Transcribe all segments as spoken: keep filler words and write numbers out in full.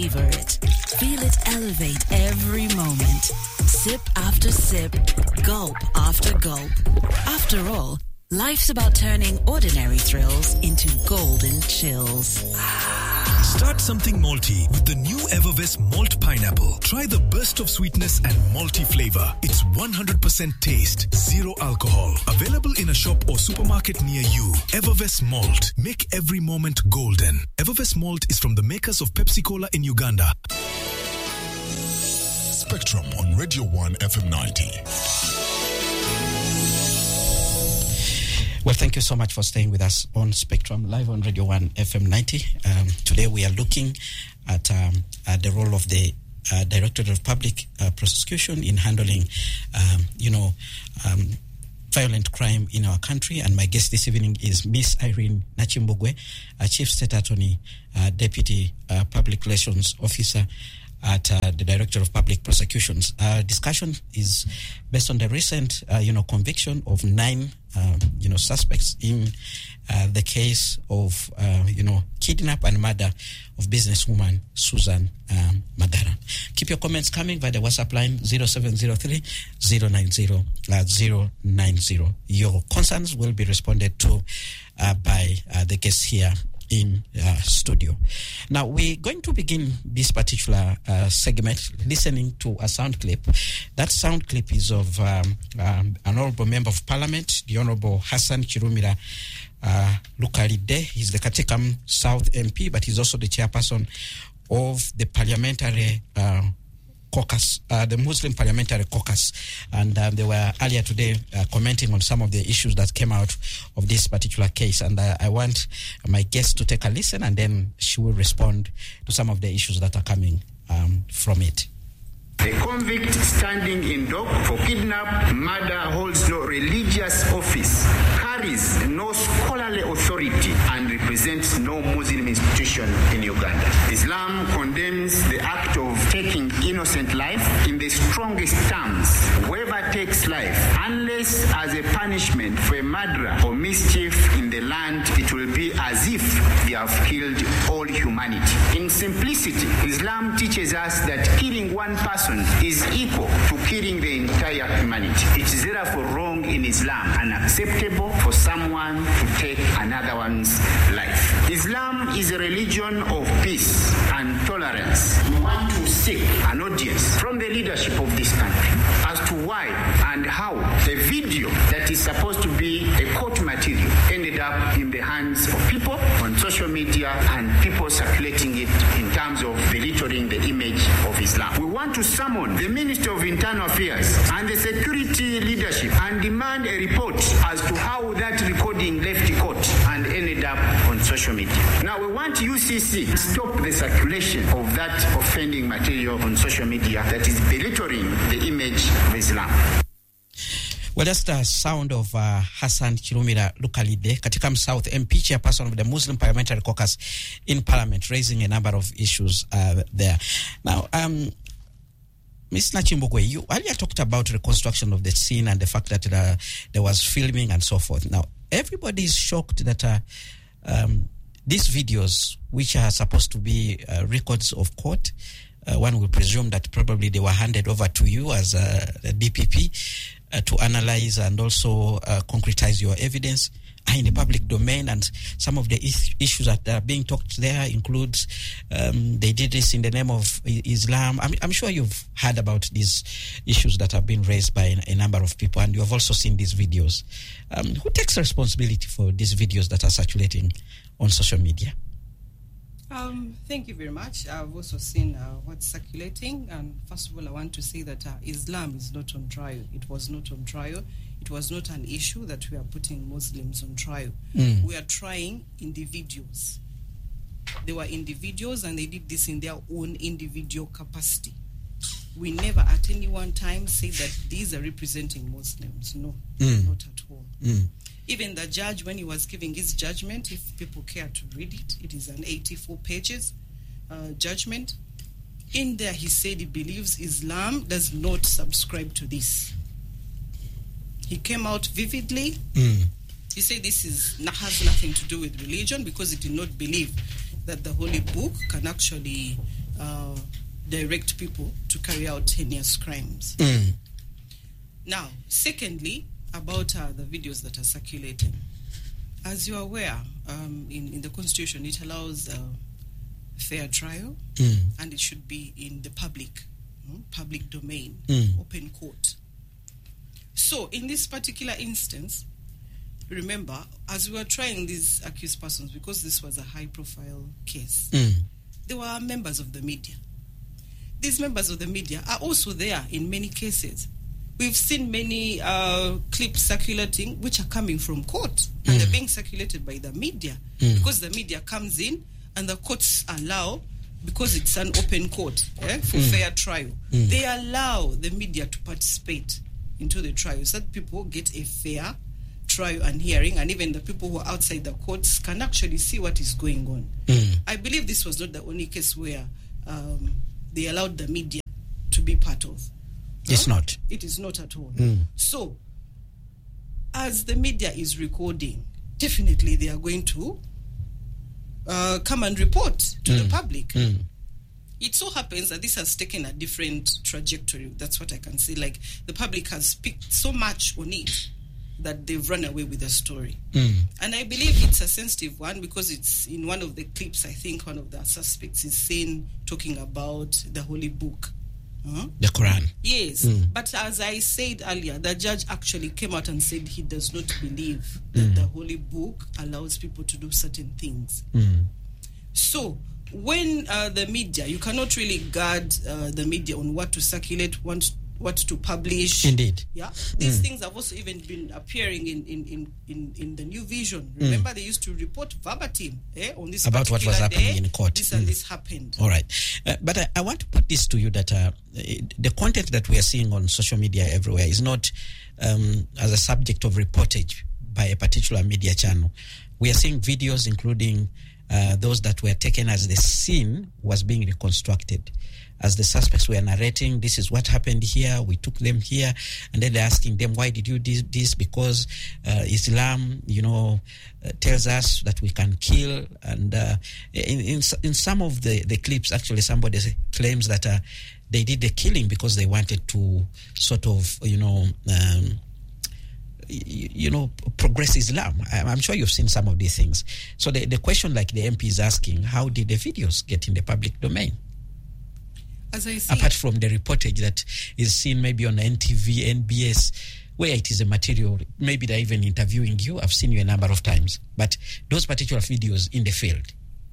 Savor it. Feel it elevate every moment. Sip after sip, gulp after gulp. After all, life's about turning ordinary thrills into golden chills. Start something malty with the new Evervest Malt Pineapple. Try the burst of sweetness and malty flavor. It's one hundred percent taste, zero alcohol. Available in a shop or supermarket near you. Evervest Malt. Make every moment golden. Evervest Malt is from the makers of Pepsi Cola in Uganda. Spectrum on Radio one F M ninety. Well, thank you so much for staying with us on Spectrum, live on Radio one F M ninety. Um, today we are looking at, um, at the role of the uh, Directorate of Public uh, Prosecution in handling, um, you know, um, violent crime in our country. And my guest this evening is Miss Irene Nachimbugwe, uh, Chief State Attorney, uh, Deputy uh, Public Relations Officer at uh, the Director of Public Prosecutions. Our discussion is based on the recent, uh, you know, conviction of nine, uh, you know, suspects in uh, the case of, uh, you know, kidnap and murder of businesswoman Susan um, Magara. Keep your comments coming via the WhatsApp line zero seven zero three, zero nine zero, zero nine zero. Your concerns will be responded to uh, by uh, the guests here in uh, studio. Now, we're going to begin this particular uh, segment listening to a sound clip. That sound clip is of um, um, an honorable member of parliament, the Honorable Hassan Kirumira uh, Lukalide. He's the Katikam South M P, but he's also the chairperson of the parliamentary uh, caucus, uh, the Muslim Parliamentary Caucus, and um, they were earlier today uh, commenting on some of the issues that came out of this particular case. And uh, I want my guest to take a listen, and then she will respond to some of the issues that are coming um, from it. A convict standing in dock for kidnap, murder, holds no religious office, carries no scholarly authority, and represents no Muslim institution in Uganda. Islam condemns the act of taking innocent life in the strongest terms. Whoever takes life, unless as a punishment for a murder or mischief in the land, it will be as if they have killed all humanity. In simplicity, Islam teaches us that killing one person is equal to killing the entire humanity. It is therefore wrong in Islam, unacceptable for someone to take another one's life. Islam is a religion of peace and tolerance. We want to seek an audience from the leadership of this country as to why and how the video that is supposed to be a court material ended up in the hands of people on social media and people circulating it in terms of belittling the image of Islam. We want to summon the Minister of Internal Affairs and the security leadership and demand a report as to how that recording left court and ended up on social media. Now we want U C C to stop the circulation of that offending material on social media that is belittling the image of Islam. Well, that's the sound of uh, Hassan Kirumira Lukalide, Katikam South M P, chairperson of the Muslim Parliamentary Caucus in Parliament, raising a number of issues uh, there. Now, um, Miz Nachimbugwe, you earlier talked about reconstruction of the scene and the fact that uh, there was filming and so forth. Now, everybody is shocked that uh, um, these videos, which are supposed to be uh, records of court, uh, one will presume that probably they were handed over to you as a, a D P P uh, to analyze and also uh, concretize your evidence, are in the public domain, and some of the is- issues that are being talked there includes um, they did this in the name of I- Islam. I'm, I'm sure you've heard about these issues that have been raised by a, a number of people, and you have also seen these videos. Um, who takes responsibility for these videos that are circulating on social media? Um, thank you very much. I've also seen uh, what's circulating, and first of all, I want to say that uh, Islam is not on trial. It was not on trial. It was not an issue that we are putting Muslims on trial. Mm. We are trying individuals. They were individuals, and they did this in their own individual capacity. We never at any one time said that these are representing Muslims. No, mm. not at all. Mm. Even the judge, when he was giving his judgment, if people care to read it, it is an eighty-four pages uh, judgment. In there, he said he believes Islam does not subscribe to this. He came out vividly. Mm. He said this is has nothing to do with religion, because he did not believe that the Holy Book can actually uh, direct people to carry out heinous crimes. Mm. Now, secondly, about uh, the videos that are circulating. As you are aware, um, in, in the Constitution, it allows uh, fair trial, Mm. and it should be in the public, mm, public domain, Mm. open court. So, in this particular instance, remember, as we were trying these accused persons, because this was a high-profile case, Mm. they were members of the media. These members of the media are also there in many cases. We've seen many uh, clips circulating which are coming from court, and Mm. they're being circulated by the media, Mm. because the media comes in and the courts allow, because it's an open court eh, for Mm. fair trial, Mm. they allow the media to participate into the trial so that people get a fair trial and hearing, and even the people who are outside the courts can actually see what is going on. Mm. I believe this was not the only case where um, they allowed the media to be part of. It's Huh? not. It is not at all. Mm. So, as the media is recording, definitely they are going to uh, come and report to the Mm. public. Mm. It so happens that this has taken a different trajectory. That's what I can see. Like, the public has picked so much on it that they've run away with the story. Mm. And I believe it's a sensitive one, because it's in one of the clips, I think one of the suspects is seen talking about the Holy Book. Huh? The Quran. Yes, Mm. but as I said earlier, the judge actually came out and said he does not believe that Mm. the Holy Book allows people to do certain things. Mm. So, when uh, the media, you cannot really guard uh, the media on what to circulate, what, what to publish. Indeed. Yeah, these Mm. things have also even been appearing in in, in, in, in the New Vision. Remember, they used to report verbatim eh, on this About what was particular happening day, in court. This and Mm. this happened. All right. Uh, but I, I want to put this to you that uh, the content that we are seeing on social media everywhere is not um, as a subject of reportage by a particular media channel. We are seeing videos including uh, those that were taken as the scene was being reconstructed. As the suspects were narrating, this is what happened here, we took them here, and then they're asking them, why did you do this? Because uh, Islam, you know, uh, tells us that we can kill. And uh, in, in in some of the, the clips, actually, somebody claims that uh, they did the killing because they wanted to sort of, you know, um, you, you know, progress Islam. I, I'm sure you've seen some of these things. So the, the question, like the M P is asking, how did the videos get in the public domain? As I see, Apart from the reportage that is seen maybe on N T V, N B S, where it is a material, maybe they're even interviewing you. I've seen you a number of times. But those particular videos in the field,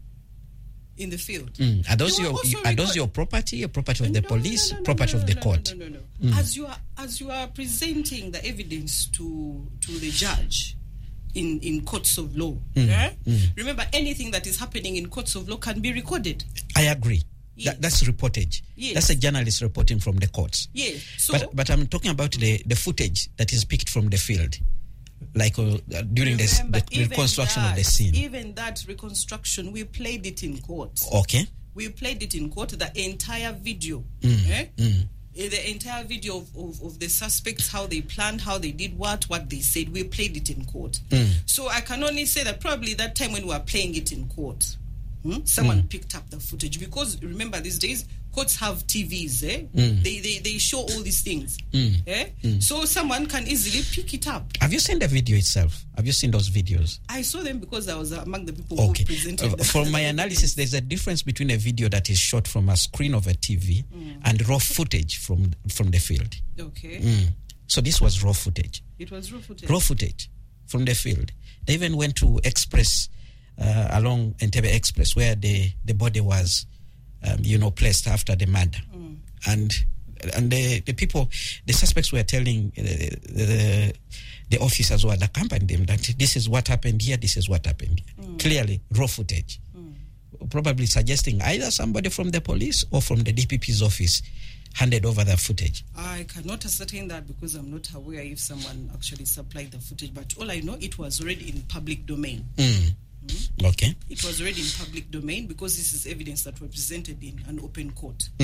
in the field. mm, are those They were your also are those record- your property, or property of the No, police, no, no, no, property no, of no, the no, court? No, no, no. Mm. As you are as you are presenting the evidence to to the judge in, in courts of law, Mm, eh? mm. Remember, anything that is happening in courts of law can be recorded. I agree. Yes. That, that's reportage. Yes. That's a journalist reporting from the courts. Yeah. So, But but I'm talking about the, the footage that is picked from the field, like uh, during this, remember, the even reconstruction that, of the scene. Even that reconstruction, we played it in court. Okay. We played it in court, the entire video. Mm, Eh? mm. Eh, The entire video of, of, of the suspects, how they planned, how they did what, what they said, we played it in court. Mm. So I can only say that probably that time when we were playing it in court, hmm, someone Mm. picked up the footage. Because remember, these days, courts have T Vs, eh? Mm. They, they they show all these things. Mm. Eh? Mm. So someone can easily pick it up. Have you seen the video itself? Have you seen those videos? I saw them because I was among the people Okay. who presented Uh, them. from my analysis, there's a difference between a video that is shot from a screen of a T V Mm. and raw footage from from the field. Okay. Mm. So this was raw footage. It was raw footage. Raw footage from the field. They even went to Express, uh, along Entebbe Express, where the, the body was, um, you know, placed after the murder. Mm. And and the, the people, the suspects were telling uh, the, the officers who had accompanied them that this is what happened here, this is what happened here. Mm. Clearly, raw footage. Mm. Probably suggesting either somebody from the police or from the D P P's office handed over the footage. I cannot ascertain that because I'm not aware if someone actually supplied the footage. But all I know, it was already in public domain. Mm. Mm. Okay. It was already in public domain because this is evidence that was presented in an open court. Mm.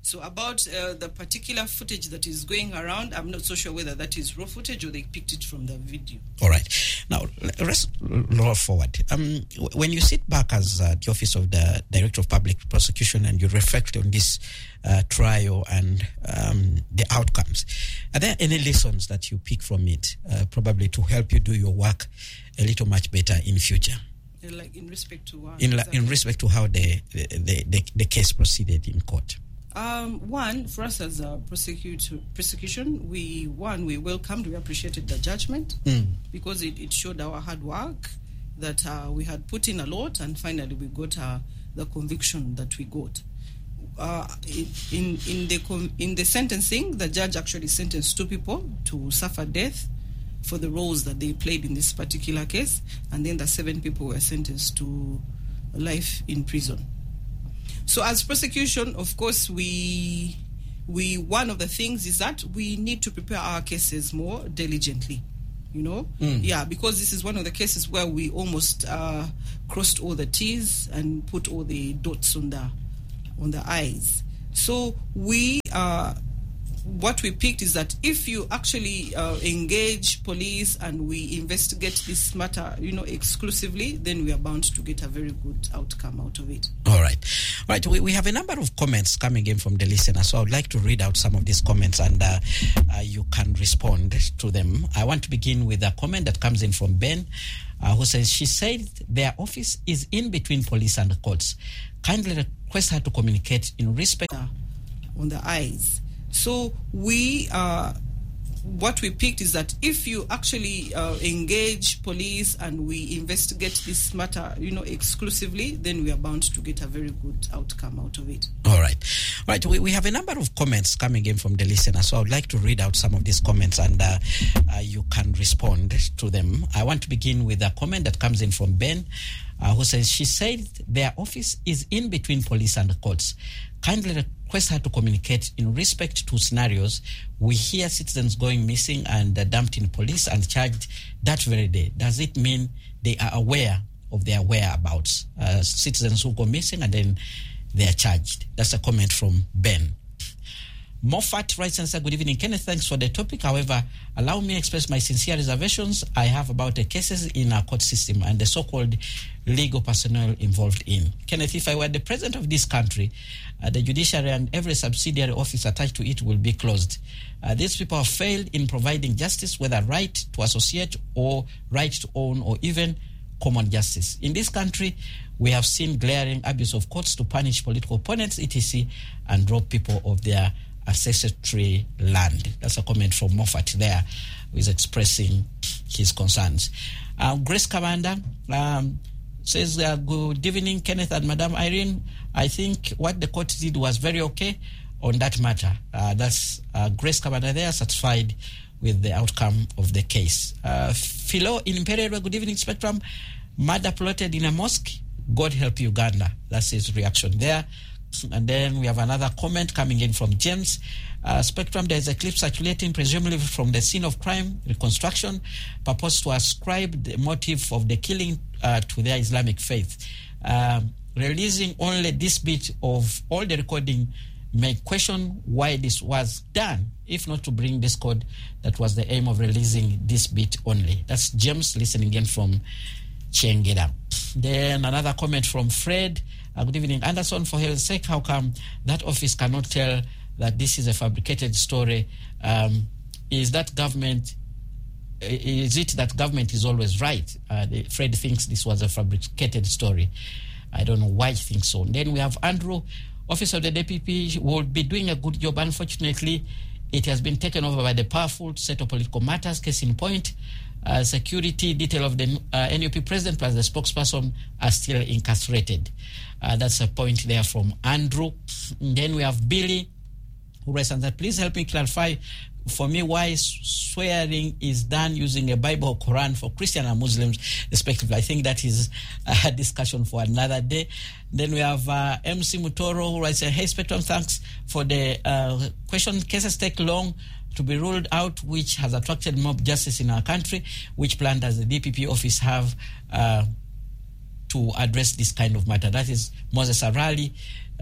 So about uh, the particular footage that is going around, I'm not so sure whether that is raw footage or they picked it from the video. All right. Now, let's roll forward. Um, when you sit back as uh, the Office of the Director of Public Prosecution and you reflect on this uh, trial and um, the outcomes, are there any lessons that you pick from it, uh, probably to help you do your work a little much better in future? Like in respect to what? In, in respect to how the, the, the, the case proceeded in court. Um, one, for us as a prosecutor, prosecution, we one we welcomed, we appreciated the judgment mm. because it, it showed our hard work, that uh, we had put in a lot, and finally we got uh, the conviction that we got. Uh, in in the com- in the sentencing, the judge actually sentenced two people to suffer death for the roles that they played in this particular case, and then the seven people were sentenced to life in prison. So as prosecution, of course, we we one of the things is that we need to prepare our cases more diligently, you know? Mm. Yeah, because this is one of the cases where we almost uh, crossed all the T's and put all the dots on the on the I's. So we uh, what we picked is that if you actually uh, engage police and we investigate this matter, you know, exclusively, then we are bound to get a very good outcome out of it. All right. All right. We, we have a number of comments coming in from the listeners, so I would like to read out some of these comments and uh, uh, you can respond to them. I want to begin with a comment that comes in from Ben, uh, who says, she said their office is in between police and the courts. Kindly request her to communicate in respect uh, on the eyes. So we, uh, what we picked is that if you actually uh, engage police and we investigate this matter, you know, exclusively, then we are bound to get a very good outcome out of it. All right. All right. We, we have a number of comments coming in from the listeners, so I would like to read out some of these comments and uh, uh, you can respond to them. I want to begin with a comment that comes in from Ben, uh, who says, she said their office is in between police and the courts. Kindly request her to communicate in respect to scenarios we hear citizens going missing and uh, dumped in police and charged that very day. Does it mean they are aware of their whereabouts? Uh, citizens who go missing and then they are charged. That's a comment from Ben. Moffat writes and says, good evening, Kenneth. Thanks for the topic. However, allow me to express my sincere reservations I have about the cases in our court system and the so-called legal personnel involved in. Kenneth, if I were the president of this country, uh, the judiciary and every subsidiary office attached to it will be closed. Uh, these people have failed in providing justice, whether right to associate or right to own or even common justice. In this country, we have seen glaring abuse of courts to punish political opponents, et cetera, and rob people of their ancestry land. That's a comment from Moffat there, who is expressing his concerns. Uh, Grace Commander um, says, uh, good evening, Kenneth and Madam Irene. I think what the court did was very okay on that matter. Uh, that's uh, Grace Commander there, satisfied with the outcome of the case. Uh, Philo in Imperial, good evening, Spectrum. Murder plotted in a mosque. God help Uganda. That's his reaction there. And then we have another comment coming in from James. Uh, Spectrum, there is a clip circulating, presumably from the scene of crime reconstruction, purports to ascribe the motive of the killing uh, to their Islamic faith. Um, releasing only this bit of all the recording may question why this was done, if not to bring discord. That was the aim of releasing this bit only. That's James listening in from Chengeda. Then another comment from Fred. Uh, good evening, Anderson. For hell's sake, how come that office cannot tell that this is a fabricated story? Um, is that government? Is it that government is always right? Uh, the, Fred thinks this was a fabricated story. I don't know why he thinks so. And then we have Andrew. Office of the D P P will be doing a good job. Unfortunately, it has been taken over by the powerful to settle political matters. Case in point, uh, security detail of the uh, N U P president plus the spokesperson are still incarcerated. Uh, that's a point there from Andrew. And then we have Billy, who writes and says, please help me clarify for me why swearing is done using a Bible or Quran for Christian and Muslims respectively. I think that is a discussion for another day. Then we have uh, M C Mutoro, who writes, hey Spectrum, thanks for the uh, question. Cases take long to be ruled out, which has attracted mob justice in our country. Which plan does the D P P office have uh, to address this kind of matter? That is Moses Arali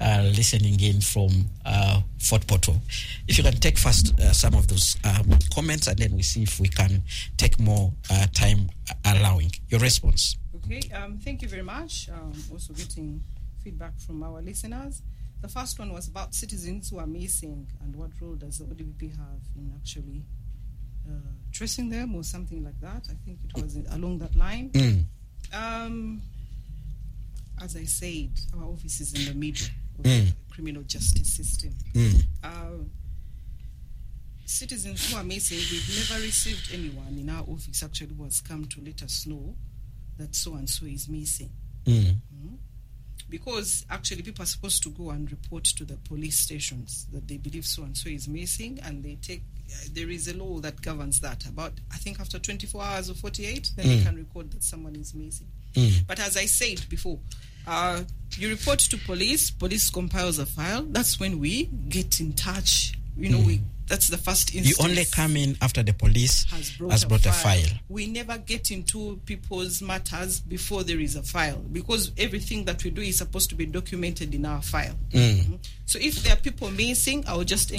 uh, listening in from uh, Fort Portal. If you can take first uh, some of those um, comments, and then we see if we can take more uh, time allowing. Your response. Okay, um, thank you very much. Um, also getting feedback from our listeners. The first one was about citizens who are missing and what role does the O D P P have in actually uh, tracing them or something like that. I think it was along that line. Mm. Um, as I said, our office is in the middle of Mm. the criminal justice system. Mm. Uh, citizens who are missing, we've never received anyone in our office actually who has come to let us know that so-and-so is missing. Mm. Mm. Because actually people are supposed to go and report to the police stations that they believe so-and-so is missing, and they take, uh, there is a law that governs that. About, I think after twenty-four hours or forty-eight, then Mm. they can record that someone is missing. Mm. But as I said before, uh, you report to police, police compiles a file. That's when we get in touch. You know, Mm. we that's the first You instance. only come in after the police has brought, has a, brought file. a file. We never get into people's matters before there is a file, because everything that we do is supposed to be documented in our file. Mm. So if there are people missing, I will just